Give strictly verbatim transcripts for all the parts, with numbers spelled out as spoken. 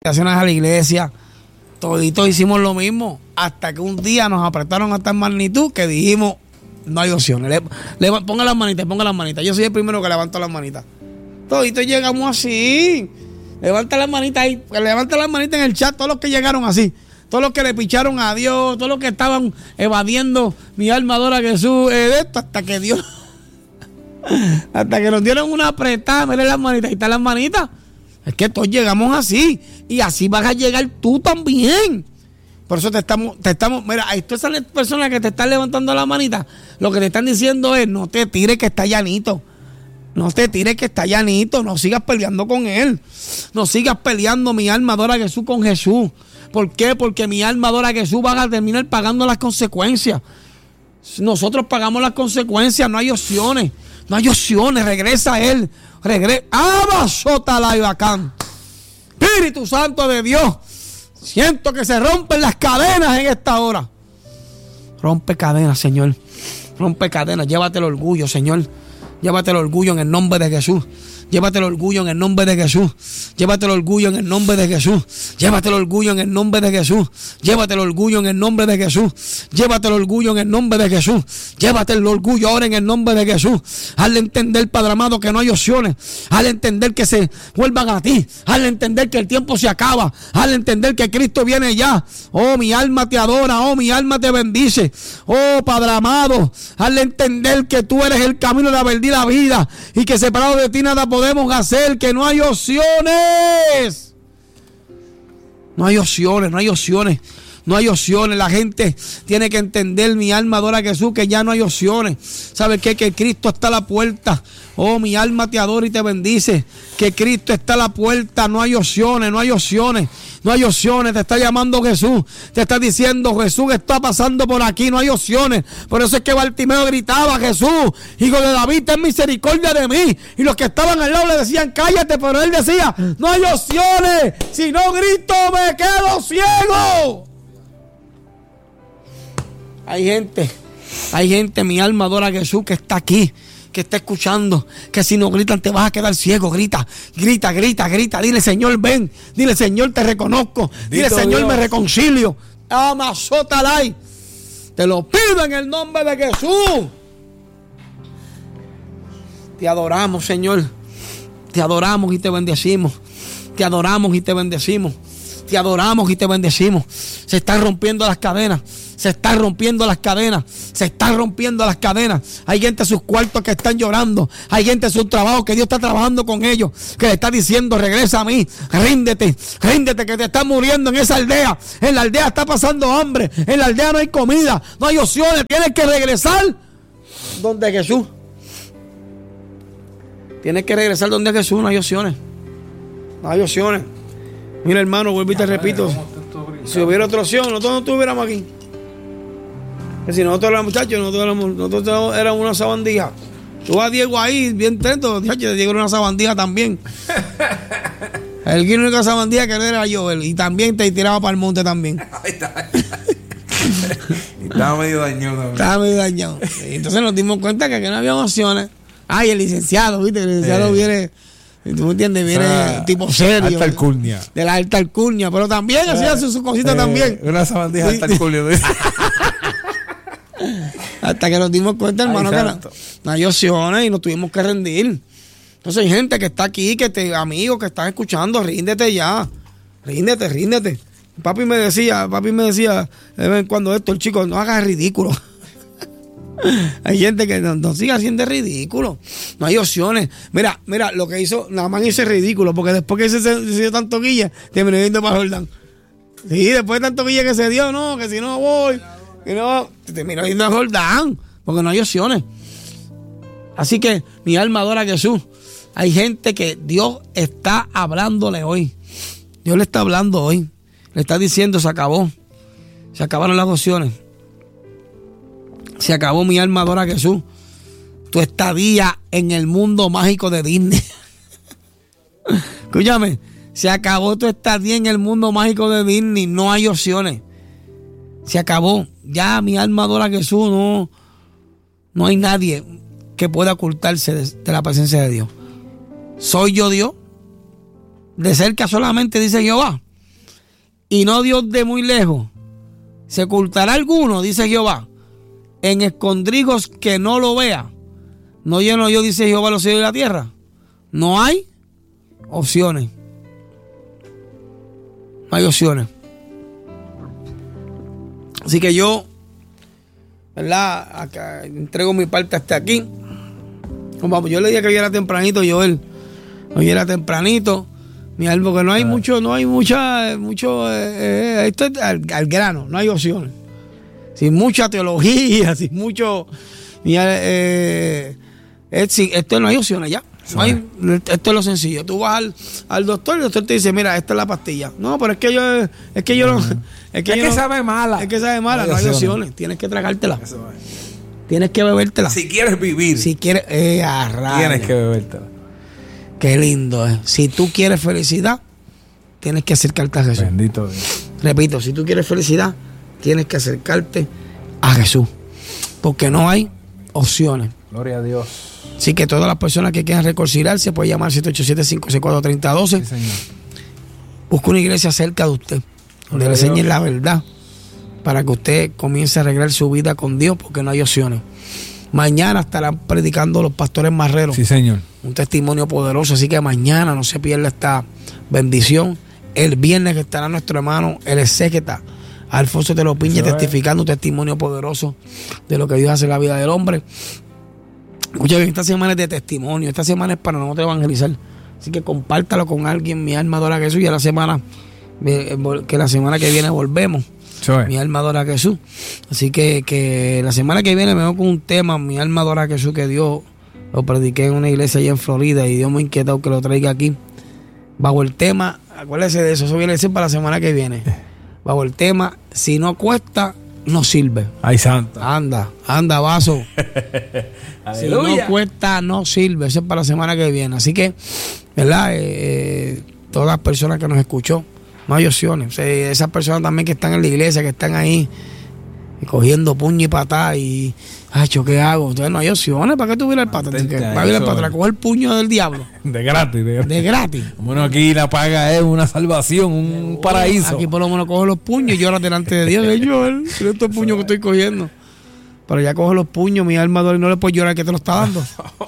invitaciones a la iglesia. Toditos hicimos lo mismo. Hasta que un día nos apretaron a tal magnitud que dijimos, no hay opciones. Le, le, ponga las manitas, ponga las manitas. Yo soy el primero que levanto las manitas. Toditos llegamos así. Levanta las manitas ahí. Levanta las manitas en el chat. Todos los que llegaron así. Todos los que le picharon a Dios. Todos los que estaban evadiendo mi alma adora a Jesús. Eh, de esto hasta que Dios... hasta que nos dieron una apretada. Miren las manitas. Ahí están las manitas. Es que todos llegamos así. Y así vas a llegar tú también. Por eso te estamos... te estamos mira, a todas esas personas que te están levantando la manita, lo que te están diciendo es, no te tires que está llanito. No te tires que está llanito. No sigas peleando con él. No sigas peleando, mi alma adora a Jesús, con Jesús. ¿Por qué? Porque mi alma adora a Jesús, van a terminar pagando las consecuencias. Nosotros pagamos las consecuencias. No hay opciones. No hay opciones. Regresa a él. Regresa. ¡Abasota y bacán! Espíritu Santo de Dios. Siento que se rompen las cadenas en esta hora. Rompe cadenas, Señor. Rompe cadenas. Llévate el orgullo, Señor. Llévate el orgullo en el nombre de Jesús. Llévate el orgullo en el nombre de Jesús. Llévate el orgullo en el nombre de Jesús. Llévate el orgullo en el nombre de Jesús. Llévate el orgullo en el nombre de Jesús. Llévate el orgullo en el nombre de Jesús. Llévate el orgullo ahora en el nombre de Jesús. Hazle entender, Padre amado, que no hay opciones. Hazle entender que se vuelvan a ti. Hazle entender que el tiempo se acaba. Hazle entender que Cristo viene ya. Oh, mi alma te adora. Oh, mi alma te bendice. Oh, Padre amado, hazle entender que tú eres el camino, la verdad y la vida. Y que separado de ti nada podemos hacer, que no hay opciones. No hay opciones, no hay opciones. No hay opciones. La gente tiene que entender, mi alma adora a Jesús, que ya no hay opciones. ¿Sabes qué? Que Cristo está a la puerta. Oh, mi alma te adora y te bendice. Que Cristo está a la puerta. No hay opciones, no hay opciones. No hay opciones. Te está llamando Jesús. Te está diciendo, Jesús está pasando por aquí. No hay opciones. Por eso es que Bartimeo gritaba, Jesús, hijo de David, ten misericordia de mí. Y los que estaban al lado le decían, cállate. Pero él decía, no hay opciones. Si no grito, me quedo ciego. Hay gente, hay gente, mi alma adora a Jesús, que está aquí, que está escuchando, que si no gritan te vas a quedar ciego. Grita, grita, grita, grita. Dile, Señor, ven. Dile, Señor, te reconozco. Dile, Dito Señor, Dios, me reconcilio. Amazotalay. Te lo pido en el nombre de Jesús. Te adoramos, Señor. Te adoramos y te bendecimos. Te adoramos y te bendecimos. Te adoramos y te bendecimos. Se están rompiendo las cadenas. Se están rompiendo las cadenas. Se están rompiendo las cadenas. Hay gente en sus cuartos que están llorando. Hay gente en sus trabajos que Dios está trabajando con ellos. Que le está diciendo, regresa a mí. Ríndete. Ríndete que te estás muriendo en esa aldea. En la aldea está pasando hambre. En la aldea no hay comida. No hay opciones. Tienes que regresar donde Jesús. Tienes que regresar donde Jesús. No hay opciones. No hay opciones. Mira, hermano, vuelvo y te repito. Si hubiera otra opción, nosotros no estuviéramos aquí. Que si nosotros éramos muchachos, nosotros éramos, nosotros éramos una sabandija. Tú vas a Diego ahí, bien tento, muchachos, Diego era una sabandija también. El que única sabandija que era yo, él, y también te tiraba para el monte también. Estaba medio dañado también. Estaba medio dañado. Entonces nos dimos cuenta que aquí no había opciones. Ay, el licenciado, ¿viste? El licenciado eh. viene... ¿Tú me entiendes? Viene o sea, tipo serio. Alta alcurnia. De la alta alcurnia. Pero también eh, hacía sus su cositas eh, también. Una sabandija alta alcurnia. Hasta que nos dimos cuenta, hermano, Ay, que no, no hay opciones y nos tuvimos que rendir. Entonces hay gente que está aquí, que te, amigos que están escuchando, ríndete ya. Ríndete, ríndete. Papi me decía, papi me decía, de vez en cuando esto, el chico, no hagas ridículo. Hay gente que no, no sigue haciendo ridículo. No hay opciones. Mira, mira, lo que hizo, nada más hice ridículo, porque después que se, se, se dio tanto guilla, terminó yendo para Jordán. Sí, después de tanto guilla que se dio, no, que si no voy, que no, terminó yendo a Jordán, porque no hay opciones. Así que mi alma adora a Jesús. Hay gente que Dios está hablándole hoy. Dios le está hablando hoy. Le está diciendo, se acabó. Se acabaron las opciones. Se acabó, mi alma adora a Jesús. Tu estadía en el mundo mágico de Disney. Escúchame. Se acabó tu estadía en el mundo mágico de Disney. No hay opciones. Se acabó. Ya mi alma adora a Jesús. No, no hay nadie que pueda ocultarse de, de la presencia de Dios. ¿Soy yo Dios? De cerca solamente dice Jehová. y no Dios de muy lejos. ¿Se ocultará alguno, dice Jehová, en escondrijos que no lo vea? No lleno yo, dice Jehová, los cielos y la tierra. No hay opciones. No hay opciones. Así que yo, ¿verdad? Acá, entrego mi parte hasta aquí. Vamos, yo le dije que hoy era tempranito, Joel. Hoy era tempranito. Mi alma, porque no hay mucho, no hay mucha, mucho, eh, esto es al, al grano, no hay opciones. Sin mucha teología, sin mucho, eh, eh, esto no hay opciones ya. No hay, esto es lo sencillo. Tú vas al, al doctor y el doctor te dice, mira, esta es la pastilla. No, pero es que yo, es que yo no, es que, es yo que no, sabe mala. Es que sabe mala, no hay opciones. Tienes que tragártela. Tienes que bebértela. Si quieres vivir. Si quieres, eh, a rayos. Tienes que bebértela. Qué lindo es. Si tú quieres felicidad, tienes que acercarte a Jesús. Bendito Dios. Repito, si tú quieres felicidad, tienes que acercarte a Jesús. Porque no hay opciones. Gloria a Dios. Así que todas las personas que quieran reconciliarse pueden llamar siete ocho siete, cinco seis cuatro, tres cero uno dos. Sí, señor. Busca una iglesia cerca de usted, donde le enseñen la verdad, para que usted comience a arreglar su vida con Dios, porque no hay opciones. Mañana estarán predicando los pastores marreros. Sí, señor. Un testimonio poderoso, así que mañana no se pierda esta bendición. El viernes que estará nuestro hermano, el exégeta Alfonso de los Piñas, testificando un testimonio poderoso de lo que Dios hace en la vida del hombre. Escucha bien, esta semana es de testimonio, esta semana es para nosotros evangelizar. Así que compártalo con alguien. Mi alma adora a Jesús. Y a la semana, que la semana que viene volvemos. Mi alma adora a Jesús. Así que, que la semana que viene me voy con un tema, mi alma adora a Jesús, que Dios lo prediqué en una iglesia allá en Florida y Dios me ha inquietado que lo traiga aquí. Bajo el tema, acuérdese de eso, eso viene a decir para la semana que viene. Bajo el tema, si no cuesta, no sirve. Ay, santa. Anda, anda, vaso. Si no cuesta, no sirve. Eso es para la semana que viene. Así que, ¿verdad? Eh, todas las personas que nos escuchó, no hay opciones. O sea, esas personas también que están en la iglesia, que están ahí cogiendo puño y patada y, ay, ¿qué hago? Entonces no hay opciones. ¿Para qué tú vienes al patrón? ¿Para ir al patrón a coger el puño del diablo? De gratis, de gratis. De gratis. Bueno, aquí la paga es una salvación, un oh, paraíso. Aquí por lo menos cojo los puños y lloras delante de Dios. Hey, Joel, mira estos puños que estoy cogiendo. Pero ya cojo los puños, mi alma adora y no le puedes llorar que te lo está dando.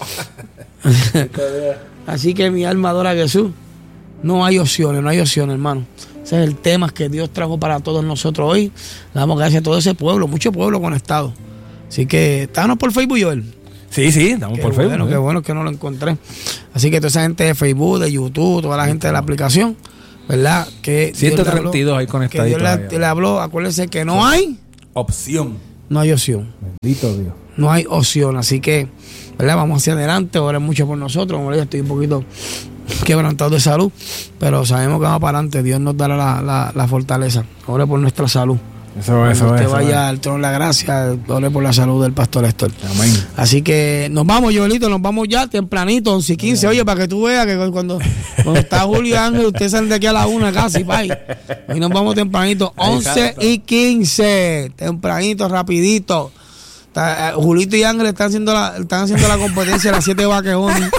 Así que mi alma adora a Jesús. No hay opciones, no hay opciones, hermano. Ese es el tema que Dios trajo para todos nosotros hoy. Le damos gracias a todo ese pueblo, mucho pueblo conectado. Así que, estábamos por Facebook, Joel. Sí, sí, estamos qué por bueno, Facebook. Qué bueno que no lo encontré. Así que toda esa gente de Facebook, de YouTube, toda la gente de la aplicación, ¿verdad? Que ciento treinta y dos ahí conectaditos. Que Dios le, le habló, acuérdense que no hay opción. No hay opción. Bendito Dios. No hay opción, así que, ¿verdad? Vamos hacia adelante, oren mucho por nosotros. Como les digo, estoy un poquito quebrantado de salud, pero sabemos que vamos para adelante. Dios nos dará la, la, la fortaleza. Ore por nuestra salud. Eso es, eso usted es. vaya eso al trono de la gracia, ore por la salud del pastor Héctor. Amén. Así que nos vamos, Joelito, nos vamos ya tempranito, once y quince. Oye, para que tú veas que cuando, cuando está Julio y Ángel, ustedes salen de aquí a la una casi, pay. Hoy nos vamos tempranito, once y quince. Tempranito, rapidito. Está, uh, Julito y Ángel están haciendo la, están haciendo la competencia de las siete vaquejones.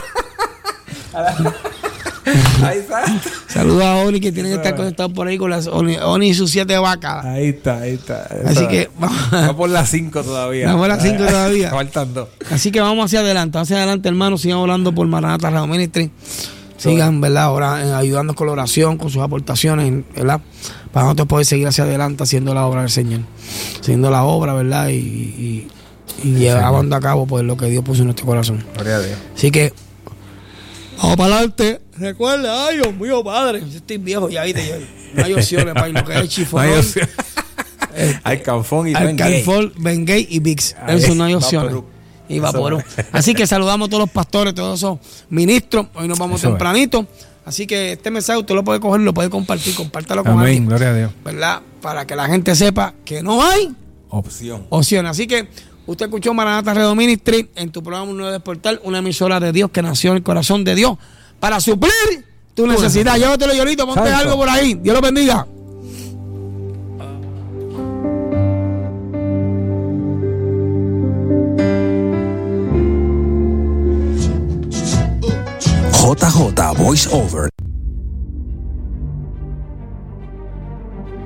Ahí está. Saludos a Oni, que tienen que estar conectados por ahí con las Oni, Oni y sus siete vacas. Ahí está, ahí está. Así que vamos, vamos por las cinco todavía. Vamos por las cinco todavía. Faltando. Así que vamos hacia adelante, hacia adelante, hermanos. Sigan orando por Maranatha Radio Ministry. Sigan, ¿verdad? Ahora eh, ayudándonos con la oración, con sus aportaciones, ¿verdad? Para nosotros poder seguir hacia adelante haciendo la obra del Señor. Haciendo la obra, ¿verdad? Y, y, y llevando a cabo pues lo que Dios puso en nuestro corazón. Gloria a Dios. Así que vamos para adelante. Recuerda, ay, Dios mío, padre. Yo estoy viejo ya, viste. Yo, no hay opciones para lo que es chifón. No hay opción. Este, Alcanfón y Alcanfón, Bengay y Vix. Eso no hay opciones. Y Vaporú. Así que saludamos a todos los pastores, todos esos ministros. Hoy nos vamos Eso tempranito. Es. Así que este mensaje usted lo puede coger, lo puede compartir, compártalo con Amén, alguien. Gloria a Dios. ¿Verdad? Para que la gente sepa que no hay opción. Opciones. Así que usted escuchó Maranatha Radio Ministry en tu programa Un Nuevo Despertar, una emisora de Dios que nació en el corazón de Dios para suplir tu necesidad. Llévatelo, Llorito, ponte Santo. Algo por ahí. Dios lo bendiga. J J Voice Over.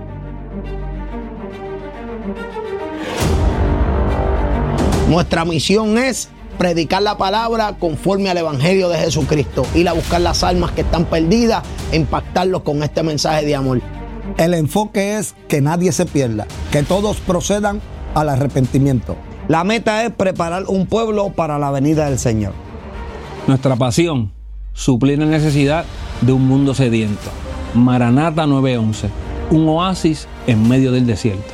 Nuestra misión es predicar la palabra conforme al Evangelio de Jesucristo, ir a buscar las almas que están perdidas e impactarlos con este mensaje de amor. El enfoque es que nadie se pierda, que todos procedan al arrepentimiento. La meta es preparar un pueblo para la venida del Señor. Nuestra pasión, suplir la necesidad de un mundo sediento. Maranata nueve once, un oasis en medio del desierto.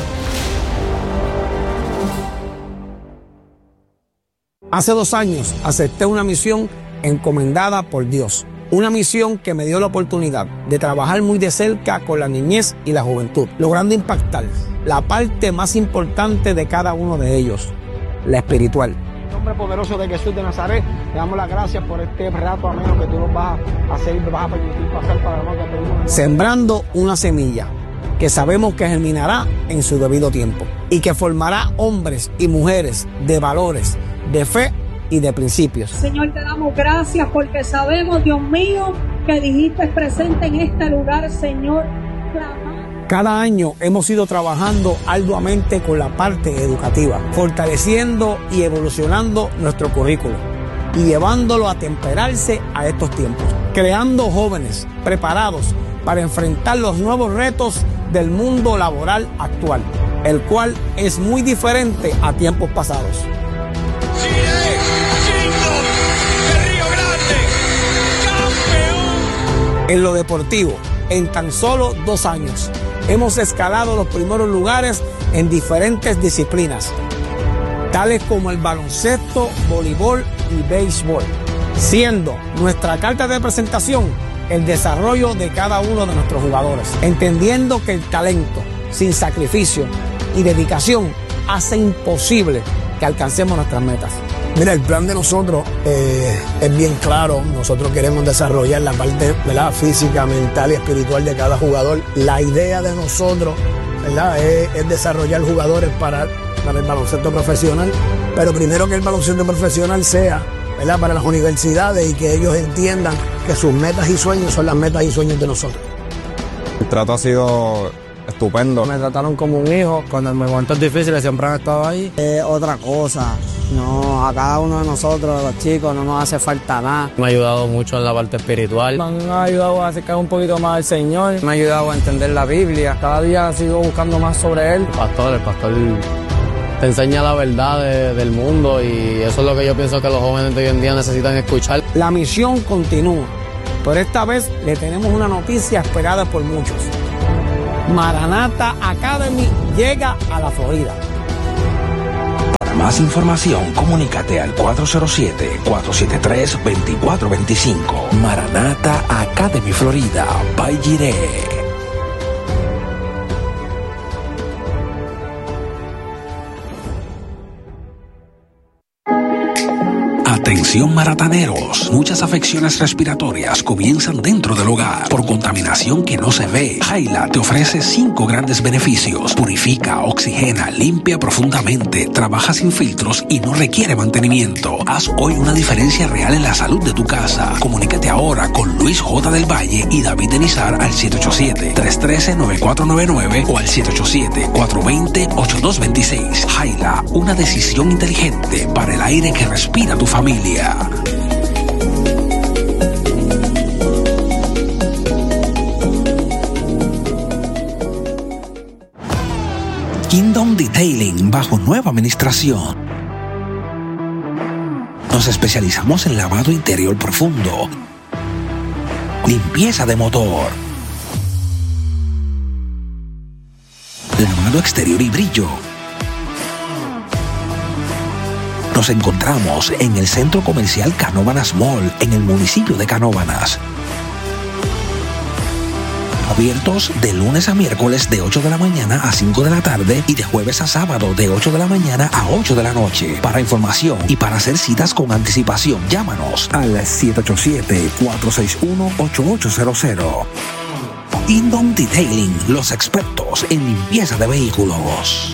Hace dos años acepté una misión encomendada por Dios. Una misión que me dio la oportunidad de trabajar muy de cerca con la niñez y la juventud, logrando impactar la parte más importante de cada uno de ellos, la espiritual. En nombre poderoso de Jesús de Nazaret, le damos las gracias por este rato ameno que tú nos vas a hacer y nos vas a permitir pasar para la que tenemos. Sembrando una semilla que sabemos que germinará en su debido tiempo y que formará hombres y mujeres de valores, de fe y de principios. Señor, te damos gracias porque sabemos, Dios mío, que dijiste presente en este lugar, Señor. Cada año hemos ido trabajando arduamente con la parte educativa, fortaleciendo y evolucionando nuestro currículo y llevándolo a temperarse a estos tiempos, creando jóvenes preparados para enfrentar los nuevos retos del mundo laboral actual, el cual es muy diferente a tiempos pasados. En lo deportivo, en tan solo dos años, hemos escalado los primeros lugares en diferentes disciplinas, tales como el baloncesto, voleibol y béisbol, siendo nuestra carta de presentación el desarrollo de cada uno de nuestros jugadores, entendiendo que el talento, sin sacrificio y dedicación, hace imposible que alcancemos nuestras metas. Mira, el plan de nosotros eh, es bien claro. Nosotros queremos desarrollar la parte, ¿verdad?, física, mental y espiritual de cada jugador. La idea de nosotros, ¿verdad?, es, es desarrollar jugadores para, para el baloncesto profesional, pero primero que el baloncesto profesional sea, ¿verdad?, para las universidades y que ellos entiendan que sus metas y sueños son las metas y sueños de nosotros. El trato ha sido estupendo. Me trataron como un hijo. Cuando en momentos difíciles siempre han estado ahí. Es otra cosa. No, a cada uno de nosotros, los chicos, no nos hace falta nada. Me ha ayudado mucho en la parte espiritual. Me han ayudado a acercar un poquito más al Señor. Me ha ayudado a entender la Biblia. Cada día sigo buscando más sobre Él. El pastor, el pastor te enseña la verdad de, del mundo y eso es lo que yo pienso que los jóvenes de hoy en día necesitan escuchar. La misión continúa, pero esta vez le tenemos una noticia esperada por muchos. Maranata Academy llega a la Florida. Para más información, comunícate al cuatro cero siete, cuatro siete tres, dos cuatro dos cinco. Maranata Academy Florida, by Jireh. Atención marataneros, muchas afecciones respiratorias comienzan dentro del hogar por contaminación que no se ve. Jaila te ofrece cinco grandes beneficios: purifica, oxigena, limpia profundamente, trabaja sin filtros y no requiere mantenimiento. Haz hoy una diferencia real en la salud de tu casa. Comunícate ahora con Luis J. del Valle y David Denizar al siete ocho siete, tres uno tres, nueve cuatro nueve nueve o al siete ocho siete, cuatro dos cero, ocho dos dos seis. Jaila, una decisión inteligente para el aire que respira tu familia. Kingdom Detailing bajo nueva administración. Nos especializamos en lavado interior profundo, limpieza de motor, lavado exterior y brillo. Nos encontramos en el Centro Comercial Canóvanas Mall, en el municipio de Canóvanas. Abiertos de lunes a miércoles de ocho de la mañana a cinco de la tarde y de jueves a sábado de ocho de la mañana a ocho de la noche. Para información y para hacer citas con anticipación, llámanos al siete ocho siete, cuatro seis uno, ocho ocho cero cero. Kingdom Detailing, los expertos en limpieza de vehículos.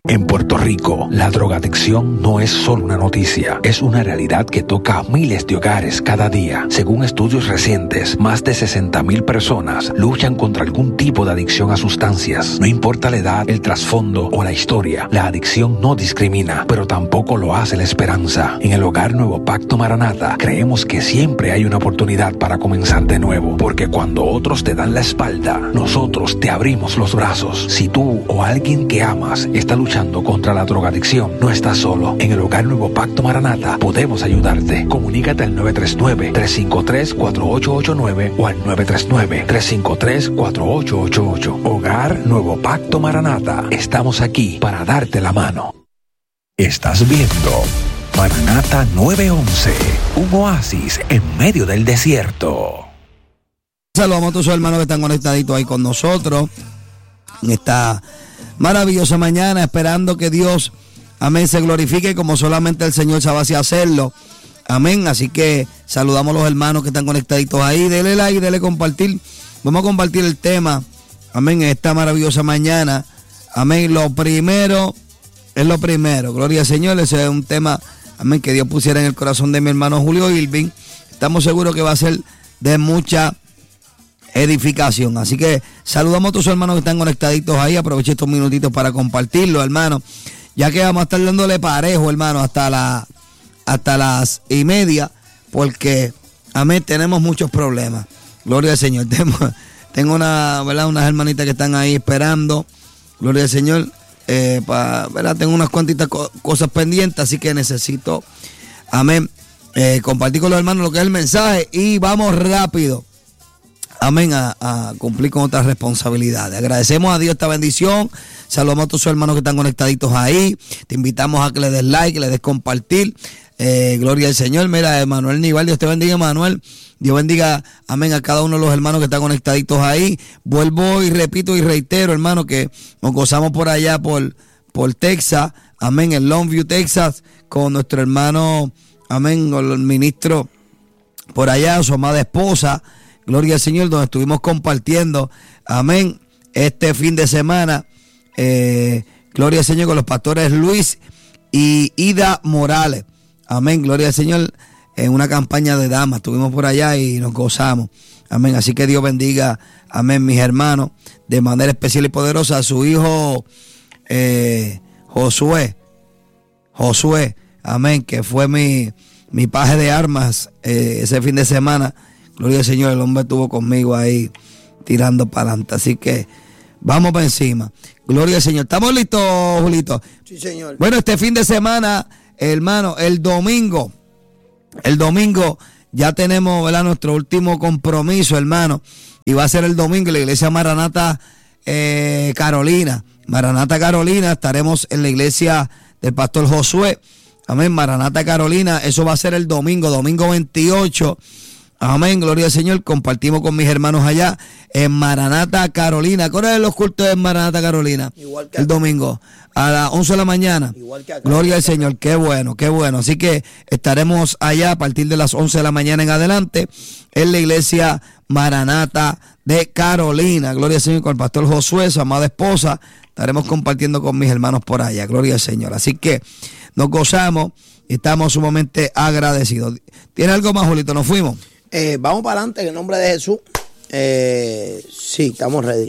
En Puerto Rico, la drogadicción no es solo una noticia, es una realidad que toca a miles de hogares cada día. Según estudios recientes, más de sesenta mil personas luchan contra algún tipo de adicción a sustancias. No importa la edad, el trasfondo o la historia, la adicción no discrimina, pero tampoco lo hace la esperanza. En el Hogar Nuevo Pacto Maranata, creemos que siempre hay una oportunidad para comenzar de nuevo, porque cuando otros te dan la espalda, nosotros te abrimos los brazos. Si tú o alguien que amas está luchando contra la drogadicción, no estás solo. En el Hogar Nuevo Pacto Maranata podemos ayudarte. Comunícate al nueve tres nueve, tres cinco tres, cuatro ocho ocho nueve o al nueve tres nueve, tres cinco tres, cuatro ocho ocho ocho. Hogar Nuevo Pacto Maranata. Estamos aquí para darte la mano. Estás viendo Maranata nueve once, un oasis en medio del desierto. Saludamos a todos los hermanos que están conectaditos ahí con nosotros en esta maravillosa mañana, esperando que Dios, amén, se glorifique como solamente el Señor sabe así hacerlo. Amén. Así que saludamos a los hermanos que están conectaditos ahí. Dele like, dele compartir. Vamos a compartir el tema, amén, en esta maravillosa mañana. Amén. Lo primero es lo primero. Gloria al Señor. Ese es un tema, amén, que Dios pusiera en el corazón de mi hermano Julio Irving. Estamos seguros que va a ser de mucha edificación. Así que saludamos a todos los hermanos que están conectaditos ahí. Aproveche estos minutitos para compartirlo, hermano, ya que vamos a estar dándole parejo, hermano, hasta la hasta las y media, porque amén, tenemos muchos problemas. Gloria al Señor. Tengo, tengo una, ¿verdad?, unas hermanitas que están ahí esperando. Gloria al Señor. Eh, pa, ¿verdad? Tengo unas cuantitas co- cosas pendientes, así que necesito, amén, eh, compartir con los hermanos lo que es el mensaje y vamos rápido, amén, a, a cumplir con otras responsabilidades. Agradecemos a Dios esta bendición. Saludamos a todos sus hermanos que están conectaditos ahí. Te invitamos a que le des like, que le des compartir. Eh, gloria al Señor. Mira, Emanuel Nival, Dios te bendiga, Emanuel. Dios bendiga, amén, a cada uno de los hermanos que están conectaditos ahí. Vuelvo y repito y reitero, hermano, que nos gozamos por allá, por, por Texas, amén, en Longview, Texas, con nuestro hermano, amén, con el ministro por allá, su amada esposa. Gloria al Señor, donde estuvimos compartiendo, amén, este fin de semana. Eh, gloria al Señor, con los pastores Luis y Ida Morales. Amén, gloria al Señor, en una campaña de damas. Estuvimos por allá y nos gozamos. Amén, así que Dios bendiga, amén, mis hermanos, de manera especial y poderosa a su hijo eh, Josué. Josué, amén, que fue mi, mi paje de armas eh, ese fin de semana. Gloria al Señor, el hombre estuvo conmigo ahí tirando para adelante. Así que vamos para encima. Gloria al Señor. ¿Estamos listos, Julito? Sí, señor. Bueno, este fin de semana, hermano, el domingo, el domingo ya tenemos, ¿verdad?, nuestro último compromiso, hermano. Y va a ser el domingo en la iglesia Maranata eh, Carolina. Maranata Carolina, estaremos en la iglesia del pastor Josué. Amén, Maranata Carolina. Eso va a ser el domingo, domingo veintiocho. Amén, gloria al Señor. Compartimos con mis hermanos allá en Maranata Carolina. ¿Cuáles son los cultos en Maranata Carolina? Igual que el domingo, a las once de la mañana. Igual que acá. Gloria al Señor, qué bueno, qué bueno. Así que estaremos allá a partir de las once de la mañana en adelante en la iglesia Maranata de Carolina. Gloria al Señor, con el pastor Josué, su amada esposa. Estaremos compartiendo con mis hermanos por allá. Gloria al Señor. Así que nos gozamos y estamos sumamente agradecidos. ¿Tiene algo más, Julito? ¿Nos fuimos? Eh, vamos para adelante en el nombre de Jesús. Eh, sí, estamos ready.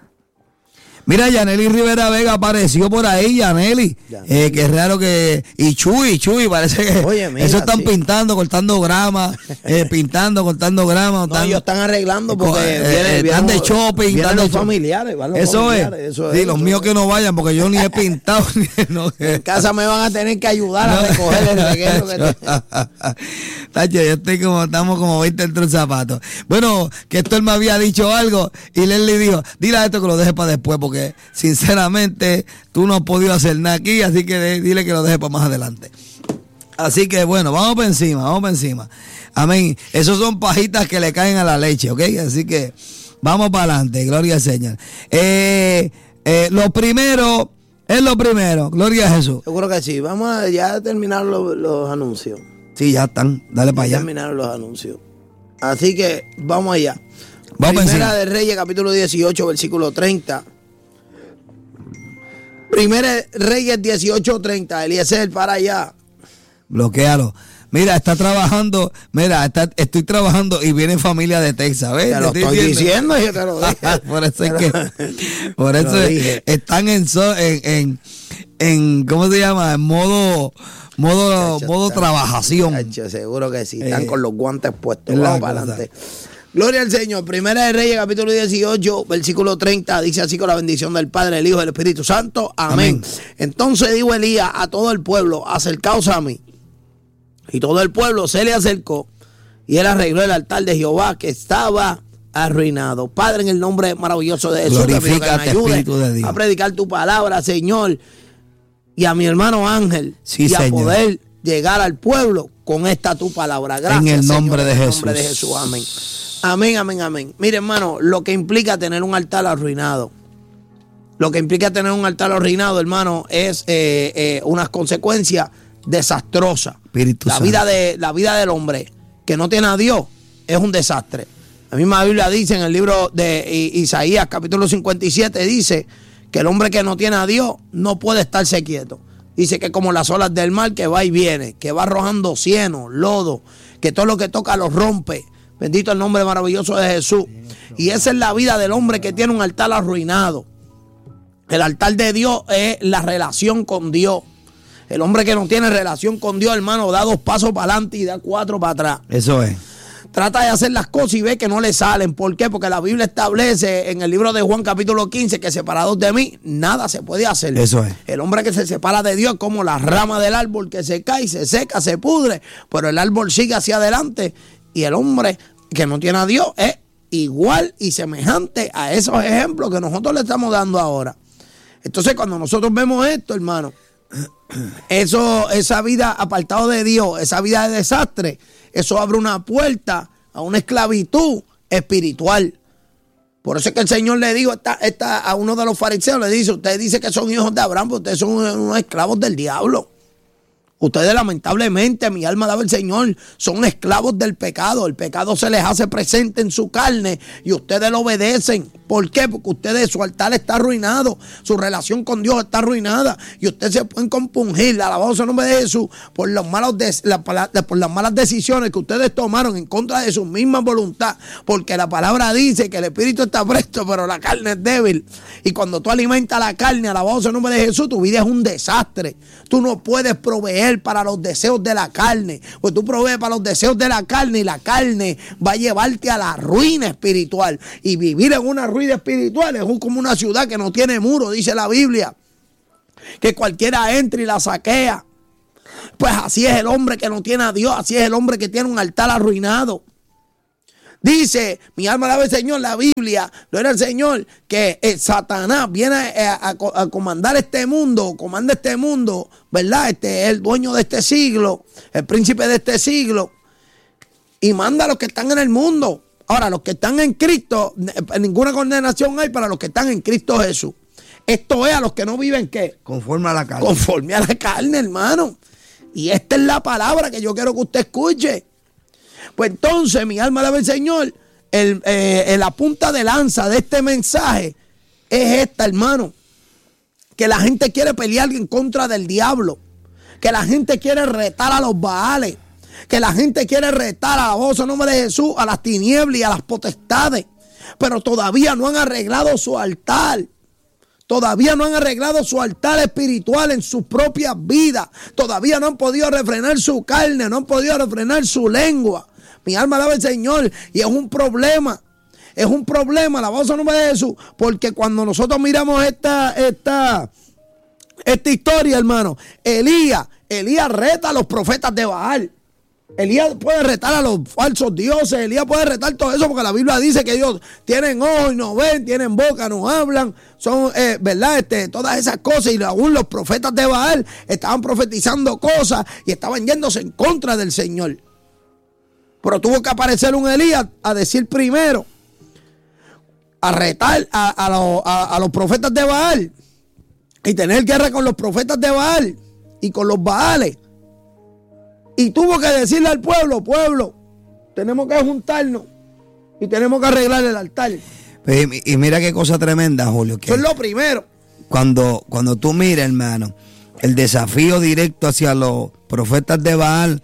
Mira, Yaneli Rivera Vega apareció por ahí, Yaneli. Eh, que es raro que. Y Chuy, Chuy, parece que. Oye, mira, eso están sí. pintando, cortando grama, eh, pintando, cortando grama. No, ellos están arreglando porque eh, viene, eh, viene, están de shopping. Vienen están los de familiares. Van los eso, familiares es. eso Sí, es. los eso míos es. que no vayan porque yo ni he pintado. no, en casa me van a tener que ayudar a recoger el reguero que te... Tacho, yo estoy como, estamos como veinte dentro del zapato. Bueno, que esto él me había dicho algo y Leslie dijo, dile a esto que lo deje para después porque sinceramente tú no has podido hacer nada aquí, así que de, dile que lo deje para más adelante. Así que bueno, vamos para encima, vamos para encima. Amén. Esos son pajitas que le caen a la leche, ¿ok? Así que vamos para adelante, gloria al Señor. Eh, eh, lo primero es lo primero, gloria a Jesús. Seguro que sí. Vamos a ya terminar los, los anuncios. Sí, ya están, dale para allá. Terminaron los anuncios. Así que vamos allá. Vamos Primera encima. de Reyes, capítulo dieciocho, versículo treinta. Primera Reyes dieciocho treinta. Eliezer, para allá. Bloquéalo. Mira, está trabajando, mira, está, estoy trabajando y viene familia de Texas, ¿ves? Te lo te estoy diciendo, diciendo, yo te lo dije. por eso es que, por eso es, están en, so, en, en, en, ¿cómo se llama? En modo, modo, Chacho, modo está, trabajación. Chacho, seguro que sí, están eh, con los guantes puestos. Vamos para adelante. Gloria al Señor. Primera de Reyes, capítulo dieciocho, versículo treinta, dice así: con la bendición del Padre, del Hijo y del Espíritu Santo. Amén. Amén. Entonces dijo Elías a todo el pueblo: acercaos a mí. Y todo el pueblo se le acercó y él arregló el altar de Jehová que estaba arruinado. Padre, en el nombre maravilloso de Jesús, te pido que me ayude a predicar tu palabra, Señor, y a mi hermano Ángel, sí, y Señor. a poder llegar al pueblo con esta tu palabra. Gracias, en el nombre, Señor, de, en el Jesús. nombre de Jesús. Amén. Amén, amén, amén. Mire, hermano, lo que implica tener un altar arruinado. Lo que implica tener un altar arruinado, hermano, es eh, eh, unas consecuencias desastrosas. Espíritu la vida de la vida del hombre que no tiene a Dios es un desastre. La misma Biblia dice en el libro de Isaías, capítulo cincuenta y siete, dice que el hombre que no tiene a Dios no puede estarse quieto. Dice que como las olas del mar que va y viene, que va arrojando cieno, lodo, que todo lo que toca lo rompe. Bendito el nombre maravilloso de Jesús. Y esa es la vida del hombre que tiene un altar arruinado. El altar de Dios es la relación con Dios. El hombre que no tiene relación con Dios, hermano, da dos pasos para adelante y da cuatro para atrás. Eso es. Trata de hacer las cosas y ve que no le salen. ¿Por qué? Porque la Biblia establece en el libro de Juan capítulo quince que separados de mí, nada se puede hacer. Eso es. El hombre que se separa de Dios es como la rama del árbol que se cae, se seca, se pudre, pero el árbol sigue hacia adelante. Y el hombre que no tiene a Dios es igual y semejante a esos ejemplos que nosotros le estamos dando ahora. Entonces, cuando nosotros vemos esto, hermano, Eso, esa vida apartado de Dios, esa vida de desastre, eso abre una puerta a una esclavitud espiritual. Por eso es que el Señor le dijo esta, esta, a uno de los fariseos, le dice: ustedes dicen que son hijos de Abraham, pero ustedes son unos esclavos del diablo. Ustedes, lamentablemente, mi alma daba el Señor, son esclavos del pecado. El pecado se les hace presente en su carne y ustedes lo obedecen. ¿Por qué? Porque ustedes, su altar está arruinado, su relación con Dios está arruinada y ustedes se pueden compungir, alabado sea el nombre de Jesús, por, los malos de, la, por las malas decisiones que ustedes tomaron en contra de su misma voluntad. Porque la palabra dice que el espíritu está presto, pero la carne es débil. Y cuando tú alimentas la carne, alabado sea el nombre de Jesús, tu vida es un desastre. Tú no puedes proveer para los deseos de la carne, pues tú provees para los deseos de la carne y la carne va a llevarte a la ruina espiritual. Y vivir en una ruina espiritual es como una ciudad que no tiene muro, dice la Biblia, que cualquiera entra y la saquea. Pues así es el hombre que no tiene a Dios, así es el hombre que tiene un altar arruinado. Dice, mi alma alaba al Señor, la Biblia, no era el Señor, que eh, Satanás viene a, a, a comandar este mundo, comanda este mundo, ¿verdad? Este es el dueño de este siglo, el príncipe de este siglo, y manda a los que están en el mundo. Ahora, los que están en Cristo, ninguna condenación hay para los que están en Cristo Jesús. Esto es a los que no viven, ¿qué? Conforme a la carne. Conforme a la carne, hermano. Y esta es la palabra que yo quiero que usted escuche. Pues entonces, mi alma alaba al Señor, el, eh, la punta de lanza de este mensaje es esta, hermano. Que la gente quiere pelear en contra del diablo. Que la gente quiere retar a los Baales. Que la gente quiere retar a la voz en nombre de Jesús, a las tinieblas y a las potestades. Pero todavía no han arreglado su altar. Todavía no han arreglado su altar espiritual en sus propias vidas. Todavía no han podido refrenar su carne, no han podido refrenar su lengua. Mi alma alaba al Señor y es un problema. Es un problema, la voz en nombre de Jesús. Porque cuando nosotros miramos esta, esta, esta historia, hermano, Elías, Elías reta a los profetas de Baal. Elías puede retar a los falsos dioses, Elías puede retar todo eso porque la Biblia dice que ellos tienen ojos y no ven, tienen boca, no hablan, son, eh, ¿verdad? Este, todas esas cosas, y aún los profetas de Baal estaban profetizando cosas y estaban yéndose en contra del Señor. Pero tuvo que aparecer un Elías a decir primero, a retar a, a, los, a, a los profetas de Baal y tener guerra con los profetas de Baal y con los Baales. Y tuvo que decirle al pueblo, pueblo, tenemos que juntarnos y tenemos que arreglar el altar. Y, y mira qué cosa tremenda, Julio. Que Eso es lo primero. cuando, cuando tú miras, hermano, el desafío directo hacia los profetas de Baal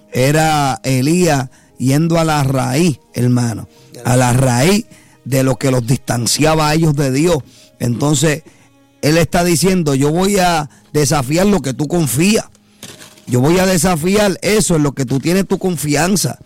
era Elías yendo a la raíz, hermano, a la raíz de lo que los distanciaba a ellos de Dios. Entonces, él está diciendo, yo voy a desafiar lo que tú confías. Yo voy a desafiar eso en lo que tú tienes tu confianza.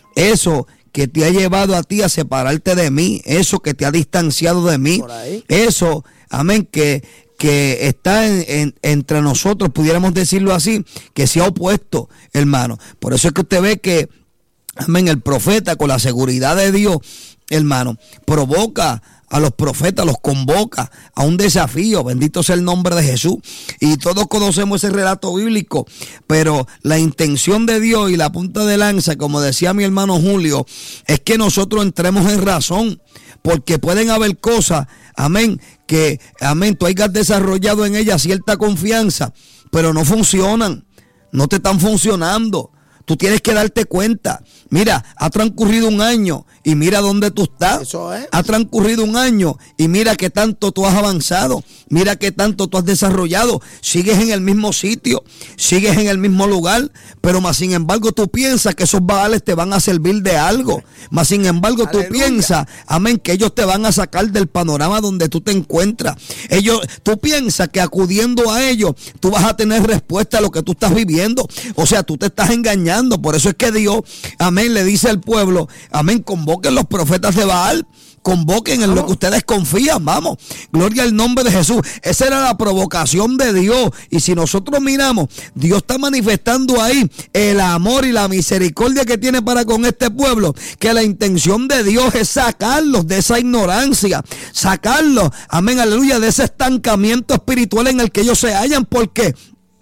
Eso que te ha llevado a ti a separarte de mí. Eso que te ha distanciado de mí. Eso, amén, que, que está en, en, entre nosotros, pudiéramos decirlo así, que se ha opuesto, hermano. Por eso es que usted ve que, amén, el profeta con la seguridad de Dios, hermano, provoca a los profetas, los convoca a un desafío. Bendito sea el nombre de Jesús. Y todos conocemos ese relato bíblico, pero la intención de Dios y la punta de lanza, como decía mi hermano Julio, es que nosotros entremos en razón, porque pueden haber cosas, amén, que, amén, tú hayas desarrollado en ellas cierta confianza, pero no funcionan, no te están funcionando. Tú tienes que darte cuenta. Mira, ha transcurrido un año y mira dónde tú estás. Eso es. Ha transcurrido un año y mira qué tanto tú has avanzado. Mira qué tanto tú has desarrollado. Sigues en el mismo sitio, sigues en el mismo lugar, pero más sin embargo tú piensas que esos baales te van a servir de algo. Más sin embargo tú Aleluya. piensas, amén, que ellos te van a sacar del panorama donde tú te encuentras. Ellos, tú piensas que acudiendo a ellos tú vas a tener respuesta a lo que tú estás viviendo. O sea, tú te estás engañando. Por eso es que Dios, amén, le dice al pueblo, amén, convoquen los profetas de Baal, convoquen en lo que ustedes confían, vamos, gloria al nombre de Jesús. Esa era la provocación de Dios. Y si nosotros miramos, Dios está manifestando ahí el amor y la misericordia que tiene para con este pueblo, que la intención de Dios es sacarlos de esa ignorancia, sacarlos, amén, aleluya, de ese estancamiento espiritual en el que ellos se hallan. ¿Por qué?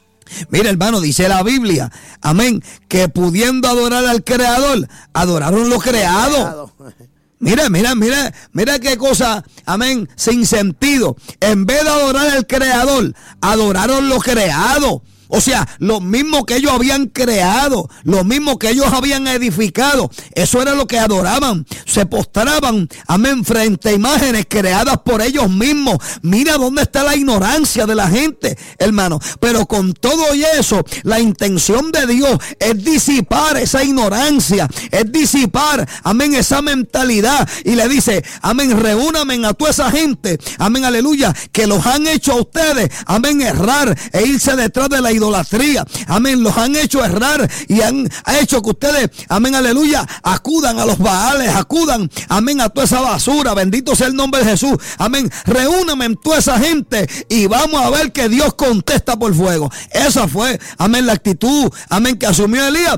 Mira, hermano, dice la Biblia, amén, que pudiendo adorar al Creador, adoraron lo creado. Mira, mira, mira, mira qué cosa, amén, sin sentido. En vez de adorar al Creador, adoraron lo creado. O sea, lo mismo que ellos habían creado, lo mismo que ellos habían edificado, eso era lo que adoraban. Se postraban, amén, frente a imágenes creadas por ellos mismos. Mira dónde está la ignorancia de la gente, hermano. Pero con todo y eso, la intención de Dios es disipar esa ignorancia, es disipar, amén, esa mentalidad. Y le dice, amén, reúnamen a toda esa gente, amén, aleluya, que los han hecho a ustedes, amén, errar e irse detrás de la idolatría, amén, los han hecho errar y han hecho que ustedes, amén, aleluya, acudan a los baales, acudan, amén, a toda esa basura. Bendito sea el nombre de Jesús, amén. Reúname en toda esa gente y vamos a ver que Dios contesta por fuego. Esa fue, amén, la actitud, amén, que asumió Elías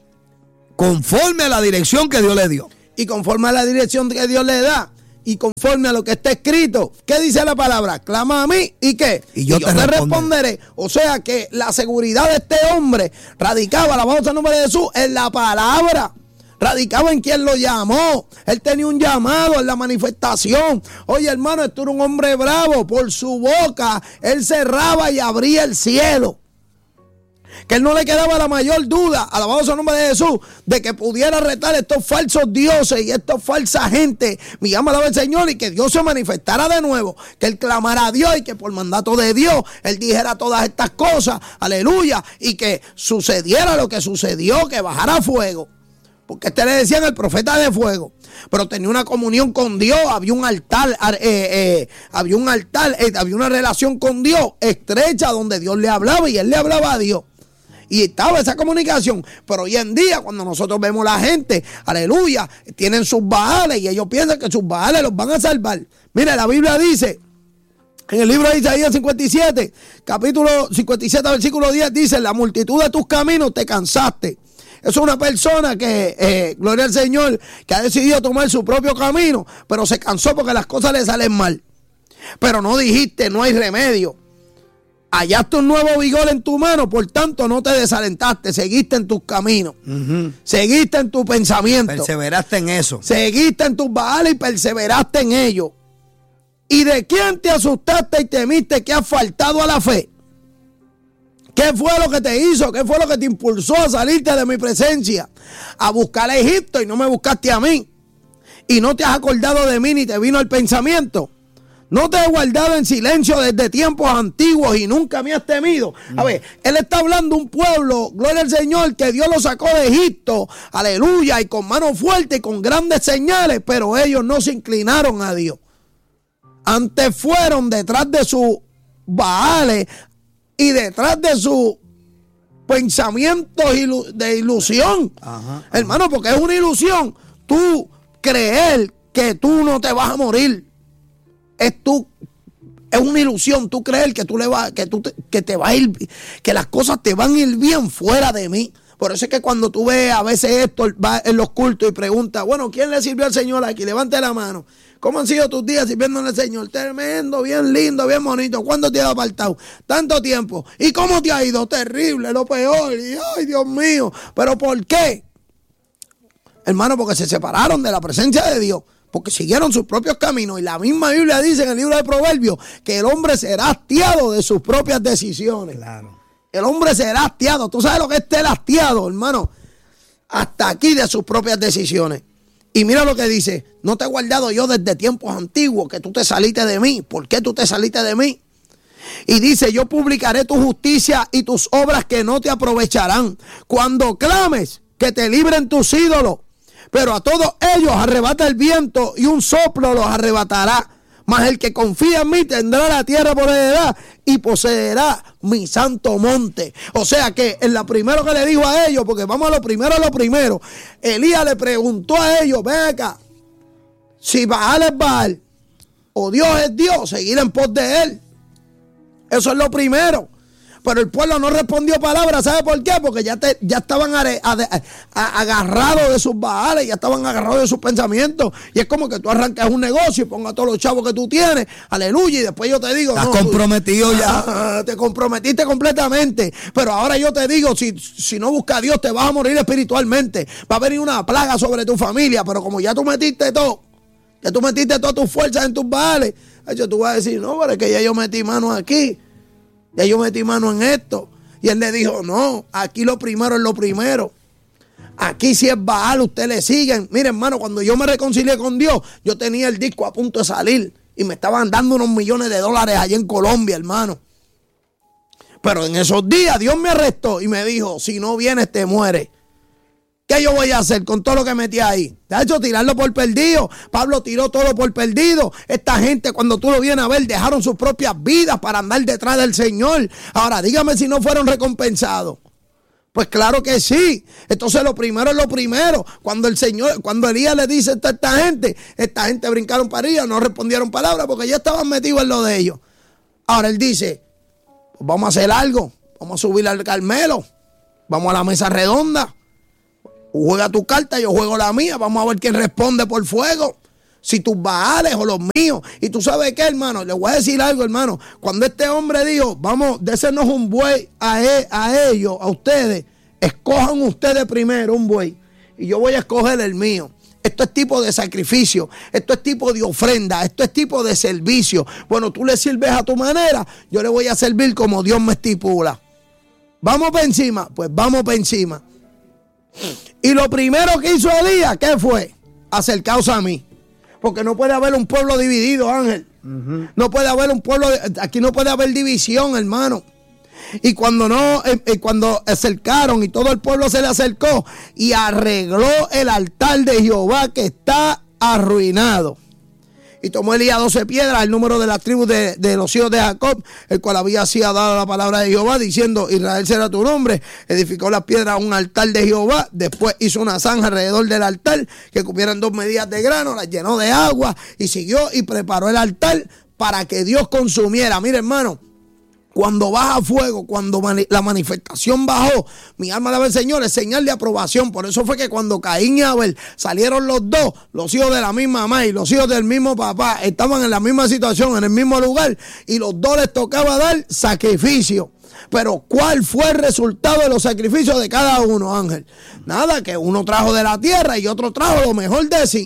conforme a la dirección que Dios le dio. Y conforme a la dirección que Dios le da, y conforme a lo que está escrito, ¿qué dice la palabra? Clama a mí, ¿y qué? Y yo, y yo te, te responderé. O sea que la seguridad de este hombre radicaba, alabado sea el nombre de Jesús, en la palabra. Radicaba en quien lo llamó. Él tenía un llamado en la manifestación. Oye, hermano, esto era un hombre bravo. Por su boca, él cerraba y abría el cielo. Que él no le quedaba la mayor duda, alabado sea el nombre de Jesús, de que pudiera retar estos falsos dioses y esta falsa gente. Mi llama alaba al Señor, y que Dios se manifestara de nuevo, que él clamara a Dios y que por mandato de Dios él dijera todas estas cosas, aleluya, y que sucediera lo que sucedió, que bajara fuego. Porque este le decían el profeta de fuego, pero tenía una comunión con Dios, había un altar, eh, eh, había un altar, eh, había una relación con Dios estrecha donde Dios le hablaba y él le hablaba a Dios. Y estaba esa comunicación. Pero hoy en día, cuando nosotros vemos la gente, aleluya, tienen sus baales y ellos piensan que sus baales los van a salvar. Mire, la Biblia dice, en el libro de Isaías cincuenta y siete, capítulo cincuenta y siete, versículo diez, dice: la multitud de tus caminos te cansaste. Eso es una persona que, eh, gloria al Señor, que ha decidido tomar su propio camino, pero se cansó porque las cosas le salen mal. Pero no dijiste, no hay remedio. Hallaste un nuevo vigor en tu mano, por tanto no te desalentaste, seguiste en tus caminos, uh-huh. seguiste en tu pensamiento, perseveraste en eso, seguiste en tus baales y perseveraste en ello. ¿Y de quién te asustaste y temiste que has faltado a la fe? ¿Qué fue lo que te hizo? ¿Qué fue lo que te impulsó a salirte de mi presencia? A buscar a Egipto y no me buscaste a mí. Y no te has acordado de mí ni te vino el pensamiento. No te he guardado en silencio desde tiempos antiguos y nunca me has temido. A ver, él está hablando de un pueblo, gloria al Señor, que Dios lo sacó de Egipto, aleluya, y con mano fuerte y con grandes señales, pero ellos no se inclinaron a Dios. Antes fueron detrás de sus baales y detrás de sus pensamientos de ilusión. Ajá, hermano, porque es una ilusión tú creer que tú no te vas a morir. Es tú, es una ilusión tú creer que tú le vas, que tú te, que te va a ir, que las cosas te van a ir bien fuera de mí. Por eso es que cuando tú ves a veces esto va en los cultos y pregunta, bueno, ¿quién le sirvió al Señor aquí? Levante la mano. ¿Cómo han sido tus días sirviéndole al Señor? Tremendo, bien lindo, bien bonito. ¿Cuándo te has apartado? Tanto tiempo. ¿Y cómo te ha ido? Terrible, lo peor. Y, ay, Dios mío. ¿Pero por qué? Hermano, porque se separaron de la presencia de Dios. Porque siguieron sus propios caminos. Y la misma Biblia dice en el libro de Proverbios que el hombre será hastiado de sus propias decisiones. Claro. El hombre será hastiado. ¿Tú sabes lo que es estar hastiado, hermano? Hasta aquí de sus propias decisiones. Y mira lo que dice. No te he guardado yo desde tiempos antiguos que tú te saliste de mí. ¿Por qué tú te saliste de mí? Y dice, yo publicaré tu justicia y tus obras que no te aprovecharán. Cuando clames, que te libren tus ídolos. Pero a todos ellos arrebata el viento y un soplo los arrebatará. Mas el que confía en mí tendrá la tierra por heredad y poseerá mi santo monte. O sea que en lo primero que le dijo a ellos, porque vamos a lo primero a lo primero, Elías le preguntó a ellos, ven acá, si Baal es Baal o Dios es Dios, seguir en pos de él. Eso es lo primero. Pero el pueblo no respondió palabra. ¿Sabe por qué? Porque ya, te, ya estaban are, a, a, a, agarrados de sus baales, ya estaban agarrados de sus pensamientos. Y es como que tú arrancas un negocio y pongas todos los chavos que tú tienes, aleluya, y después yo te digo... Estás no, comprometido tú, ya. Ah, te comprometiste completamente. Pero ahora yo te digo, si, si no buscas a Dios, te vas a morir espiritualmente. Va a venir una plaga sobre tu familia, pero como ya tú metiste todo, ya tú metiste todas tus fuerzas en tus baales, hecho, tú vas a decir, no, pero es que ya yo metí manos aquí. Ya yo metí mano en esto. Y él le dijo, no, aquí lo primero es lo primero. Aquí si es Baal, ustedes le siguen. Mire, hermano, cuando yo me reconcilié con Dios, yo tenía el disco a punto de salir. Y me estaban dando unos millones de dólares allá en Colombia, hermano. Pero en esos días Dios me arrestó y me dijo, si no vienes te mueres. ¿Qué yo voy a hacer con todo lo que metí ahí? ¿Te ha hecho tirarlo por perdido? Pablo tiró todo por perdido. Esta gente, cuando tú lo vienes a ver, dejaron sus propias vidas para andar detrás del Señor. Ahora, dígame si no fueron recompensados. Pues claro que sí. Entonces lo primero es lo primero. Cuando el Señor, cuando Elías le dice a esta gente, esta gente brincaron para arriba, no respondieron palabras porque ya estaban metidos en lo de ellos. Ahora él dice, pues vamos a hacer algo. Vamos a subir al Carmelo. Vamos a la mesa redonda. Juega tu carta, yo juego la mía. Vamos a ver quién responde por fuego. Si tus baales o los míos. Y tú sabes qué, hermano, le voy a decir algo, hermano. Cuando este hombre dijo, vamos, désenos un buey a, e, a ellos, a ustedes. Escojan ustedes primero un buey. Y yo voy a escoger el mío. Esto es tipo de sacrificio. Esto es tipo de ofrenda. Esto es tipo de servicio. Bueno, tú le sirves a tu manera. Yo le voy a servir como Dios me estipula. ¿Vamos para encima? Pues vamos para encima. Y lo primero que hizo Elías, ¿qué fue? Acercaos a mí. Porque no puede haber un pueblo dividido, Ángel. Uh-huh. No puede haber un pueblo, aquí no puede haber división, hermano. Y cuando no, eh, eh, cuando acercaron y todo el pueblo se le acercó y arregló el altar de Jehová que está arruinado. Y tomó Elías doce piedras, el número de las tribus de, de los hijos de Jacob, el cual había sido dado la palabra de Jehová, diciendo, Israel será tu nombre. Edificó las piedras a un altar de Jehová. Después hizo una zanja alrededor del altar, que cupieran dos medidas de grano, las llenó de agua, y siguió y preparó el altar para que Dios consumiera. Mire, hermano, cuando baja fuego, cuando mani- la manifestación bajó, mi alma alaba al Señor, es señal de aprobación. Por eso fue que cuando Caín y Abel salieron los dos, los hijos de la misma mamá y los hijos del mismo papá, estaban en la misma situación, en el mismo lugar, y los dos les tocaba dar sacrificio. Pero ¿cuál fue el resultado de los sacrificios de cada uno, Ángel? Nada, que uno trajo de la tierra y otro trajo lo mejor de sí.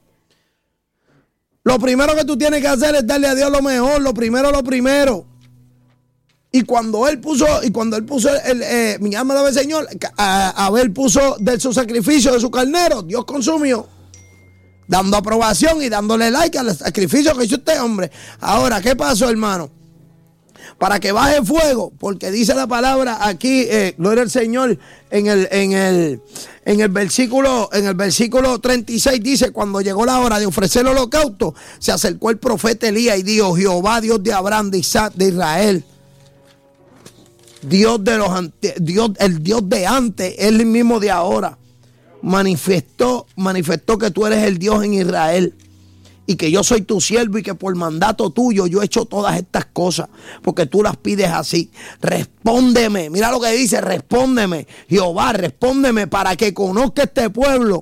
Lo primero que tú tienes que hacer es darle a Dios lo mejor, lo primero, lo primero. Y cuando él puso, y cuando él puso, el, el, eh, mi alma alaba al Señor, a, Abel puso de su sacrificio, de su carnero, Dios consumió. dando aprobación y dándole like al sacrificio que hizo este hombre. Ahora, ¿qué pasó, hermano? Para que baje fuego, porque dice la palabra aquí, eh, gloria al Señor, en el, en el, en el versículo, en el versículo treinta y seis dice: cuando llegó la hora de ofrecer el holocausto, se acercó el profeta Elías y dijo: Jehová, Dios de Abraham, de Isaac, de Israel, Dios de los ante, Dios, el Dios de antes, es el mismo de ahora, manifestó, manifestó que tú eres el Dios en Israel, y que yo soy tu siervo y que por mandato tuyo yo he hecho todas estas cosas, porque tú las pides así. Respóndeme, mira lo que dice, respóndeme, Jehová, respóndeme para que conozca este pueblo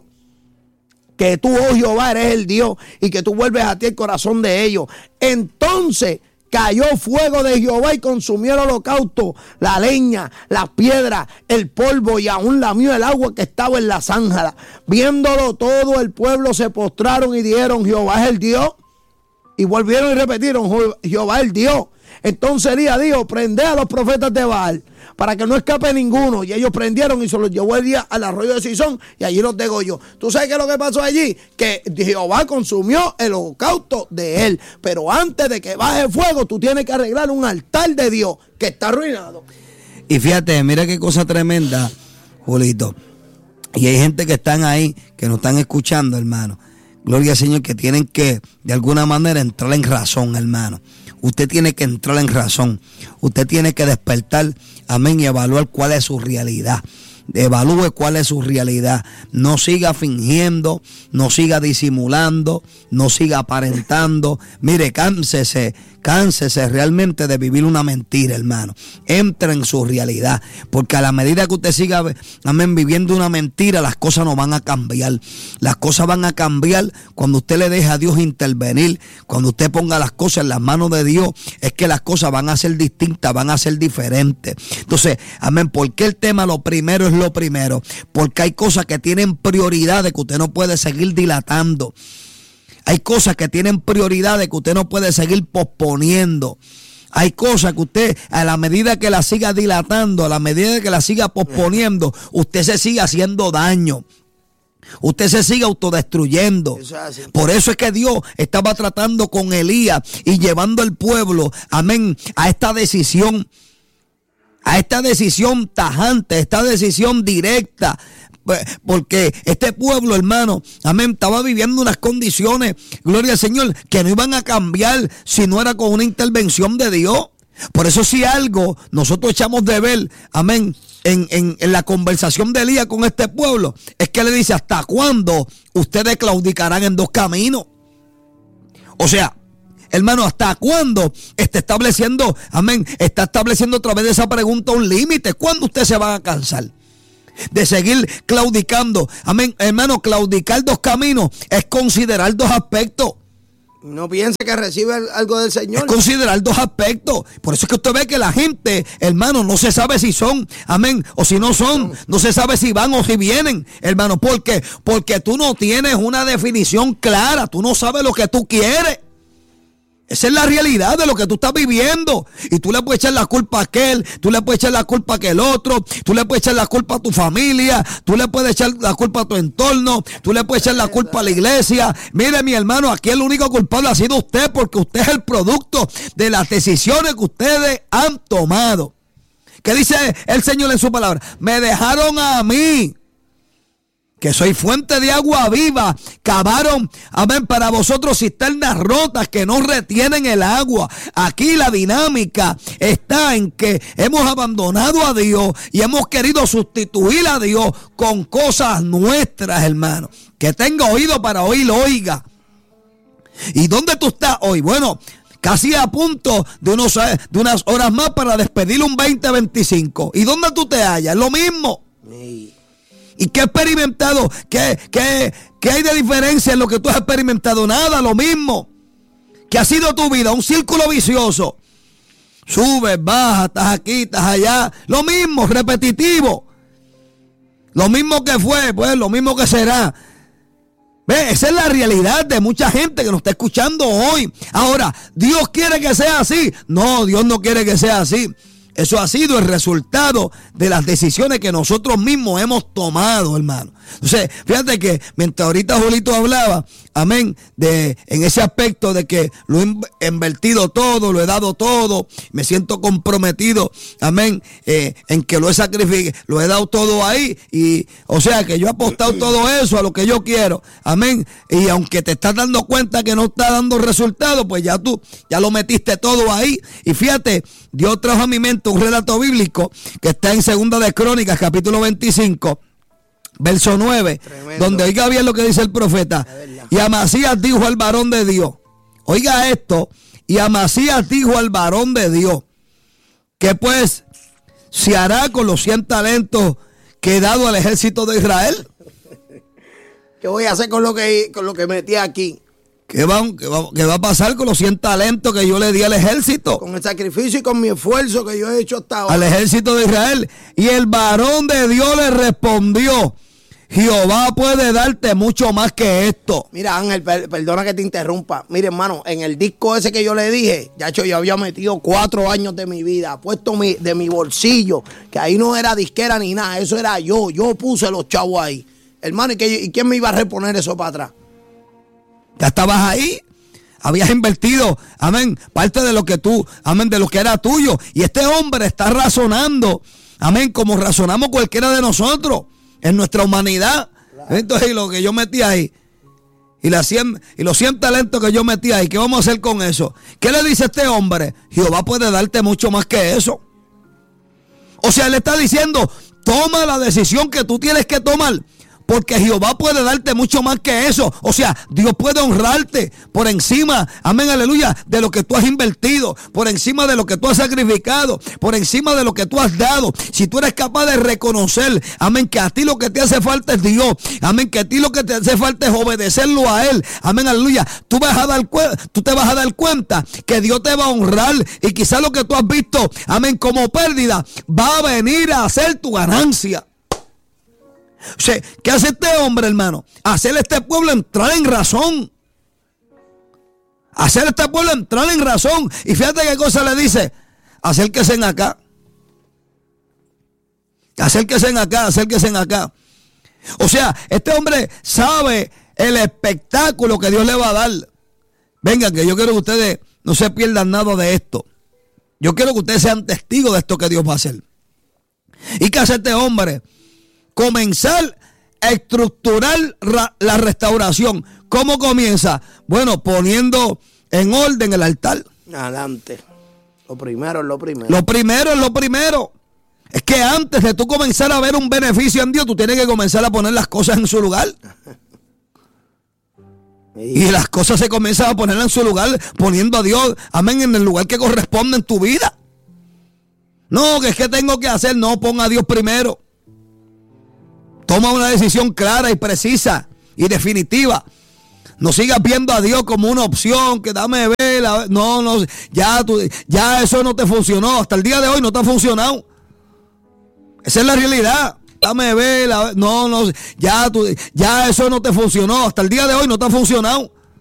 que tú, oh Jehová, eres el Dios y que tú vuelves a ti el corazón de ellos. Entonces cayó fuego de Jehová y consumió el holocausto, la leña, las piedras, el polvo, y aún lamió el agua que estaba en la zanja. Viéndolo todo el pueblo se postraron y dijeron: Jehová es el Dios. Y volvieron y repitieron: Jehová es el Dios. Entonces Elías dijo: prende a los profetas de Baal para que no escape ninguno. Y ellos prendieron y se los llevó Elías al arroyo de Sison y allí los degolló. ¿Tú sabes qué es lo que pasó allí? Que Jehová consumió el holocausto de él. Pero antes de que baje fuego, tú tienes que arreglar un altar de Dios que está arruinado. Y fíjate, mira qué cosa tremenda, Julito. Y hay gente que están ahí, que nos están escuchando, hermano. Gloria al Señor, que tienen que, de alguna manera, entrar en razón, hermano. Usted tiene que entrar en razón. Usted tiene que despertar, amén, y evaluar cuál es su realidad. Evalúe cuál es su realidad. No siga fingiendo, no siga disimulando, no siga aparentando. Mire, cánsese, cánsese realmente de vivir una mentira, hermano. Entre en su realidad, porque a la medida que usted siga, amén, viviendo una mentira, las cosas no van a cambiar. Las cosas van a cambiar cuando usted le deje a Dios intervenir, cuando usted ponga las cosas en las manos de Dios. Es que las cosas van a ser distintas, van a ser diferentes. Entonces, amén, ¿por qué el tema lo primero es lo primero? Porque hay cosas que tienen prioridad de que usted no puede seguir dilatando. Hay cosas que tienen prioridad de que usted no puede seguir posponiendo. Hay cosas que usted, a la medida que la siga dilatando, a la medida que la siga posponiendo, usted se sigue haciendo daño. Usted se sigue autodestruyendo. Por eso es que Dios estaba tratando con Elías y llevando al pueblo, amén, a esta decisión. A esta decisión tajante, esta decisión directa, porque este pueblo, hermano, amén, estaba viviendo unas condiciones, gloria al Señor, que no iban a cambiar si no era con una intervención de Dios. Por eso, si algo nosotros echamos de ver, amén, en, en, en la conversación de Elías con este pueblo, es que le dice: ¿hasta cuándo ustedes claudicarán en dos caminos? O sea, hermano, ¿hasta cuándo está estableciendo, amén, está estableciendo a través de esa pregunta un límite? ¿Cuándo usted se va a cansar de seguir claudicando? Amén, hermano, claudicar dos caminos es considerar dos aspectos. No piense que recibe algo del Señor. Es considerar dos aspectos. Por eso es que usted ve que la gente, hermano, no se sabe si son, amén, o si no son. No se sabe si van o si vienen, hermano. ¿Por qué? Porque tú no tienes una definición clara. Tú no sabes lo que tú quieres. Esa es la realidad de lo que tú estás viviendo. Y tú le puedes echar la culpa a aquel, tú le puedes echar la culpa a aquel otro, tú le puedes echar la culpa a tu familia, tú le puedes echar la culpa a tu entorno, tú le puedes echar la culpa a la iglesia. Mire, mi hermano, aquí el único culpable ha sido usted, porque usted es el producto de las decisiones que ustedes han tomado. ¿Qué dice el Señor en su palabra? Me dejaron a mí, que soy fuente de agua viva. Cavaron, amén, para vosotros cisternas rotas que no retienen el agua. Aquí la dinámica está en que hemos abandonado a Dios y hemos querido sustituir a Dios con cosas nuestras, hermano. Que tenga oído para oír, oiga. ¿Y dónde tú estás hoy? Bueno, casi a punto de, unos, de unas horas más para despedir un veinte veinticinco. ¿Y dónde tú te hallas? Es lo mismo. Sí. ¿Y qué he experimentado? ¿Qué, qué, ¿Qué hay de diferencia en lo que tú has experimentado? Nada, lo mismo. ¿Qué ha sido tu vida? Un círculo vicioso. Subes, bajas, estás aquí, estás allá. Lo mismo, repetitivo. Lo mismo que fue, pues lo mismo que será. ¿Ve? Esa es la realidad de mucha gente que nos está escuchando hoy. Ahora, ¿Dios quiere que sea así? No, Dios no quiere que sea así. Eso ha sido el resultado de las decisiones que nosotros mismos hemos tomado, hermano. Entonces, fíjate que mientras ahorita Julito hablaba, amén, de en ese aspecto de que lo he invertido todo, lo he dado todo, me siento comprometido, amén, eh, en que lo he sacrificado, lo he dado todo ahí, y o sea que yo he apostado todo eso a lo que yo quiero, amén, y aunque te estás dando cuenta que no está dando resultado, pues ya tú, ya lo metiste todo ahí. Y fíjate, Dios trajo a mi mente un relato bíblico que está en Segunda de Crónicas, capítulo veinticinco, verso nueve, tremendo, donde oiga bien lo que dice el profeta. Y Amasías dijo al varón de Dios, oiga esto, y Amasías dijo al varón de Dios, que pues se hará con los cien talentos que he dado al ejército de Israel. ¿Qué voy a hacer con lo que, con lo que metí aquí? ¿Qué va, qué, va, ¿Qué va a pasar con los cien talentos que yo le di al ejército? Con el sacrificio y con mi esfuerzo que yo he hecho hasta ahora. Al ejército de Israel. Y el varón de Dios le respondió, Jehová puede darte mucho más que esto. Mira, Ángel, per, perdona que te interrumpa. Mire, hermano, en el disco ese que yo le dije, ya hecho, yo había metido cuatro años de mi vida, puesto mi, de mi bolsillo, que ahí no era disquera ni nada, eso era yo. Yo puse los chavos ahí. Hermano, ¿y, que, ¿y quién me iba a reponer eso para atrás? Ya estabas ahí, habías invertido, amén, parte de lo que tú, amén, de lo que era tuyo. Y este hombre está razonando, amén, como razonamos cualquiera de nosotros, en nuestra humanidad. Claro. Entonces, y lo que yo metí ahí, y, la cien, y los cien talentos que yo metí ahí, ¿qué vamos a hacer con eso? ¿Qué le dice este hombre? Jehová puede darte mucho más que eso. O sea, él está diciendo, toma la decisión que tú tienes que tomar, porque Jehová puede darte mucho más que eso. O sea, Dios puede honrarte por encima, amén, aleluya, de lo que tú has invertido, por encima de lo que tú has sacrificado, por encima de lo que tú has dado. Si tú eres capaz de reconocer, amén, que a ti lo que te hace falta es Dios, amén, que a ti lo que te hace falta es obedecerlo a Él, amén, aleluya, tú, vas a dar, tú te vas a dar cuenta que Dios te va a honrar, y quizás lo que tú has visto, amén, como pérdida, va a venir a ser tu ganancia. O sea, ¿qué hace este hombre, hermano? Hacer a este pueblo entrar en razón. Hacer a este pueblo entrar en razón. Y fíjate qué cosa le dice. Acérquese en acá. Acérquese en acá, acérquese en acá. O sea, este hombre sabe el espectáculo que Dios le va a dar. Vengan, que yo quiero que ustedes no se pierdan nada de esto. Yo quiero que ustedes sean testigos de esto que Dios va a hacer. ¿Y qué hace este hombre? Comenzar a estructurar la restauración. ¿Cómo comienza? Bueno, poniendo en orden el altar. Adelante. Lo primero es lo primero. Lo primero es lo primero. Es que antes de tú comenzar a ver un beneficio en Dios, tú tienes que comenzar a poner las cosas en su lugar. Y las cosas se comienzan a poner en su lugar, poniendo a Dios, amén, en el lugar que corresponde en tu vida. No, que es que tengo que hacer. No, ponga a Dios primero. Toma una decisión clara y precisa y definitiva. No sigas viendo a Dios como una opción, que dame ver. No, no, ya, tú, ya eso no te funcionó. Hasta el día de hoy no te ha funcionado. Esa es la realidad. Dame ver. No, no, ya, tú, ya eso no te funcionó. Hasta el día de hoy no te ha funcionado.